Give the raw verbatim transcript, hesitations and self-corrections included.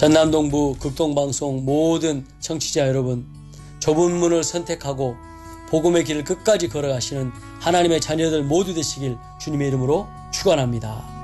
전남동부 극동방송 모든 청취자 여러분, 좁은 문을 선택하고 복음의 길을 끝까지 걸어가시는 하나님의 자녀들 모두 되시길 주님의 이름으로 축원합니다.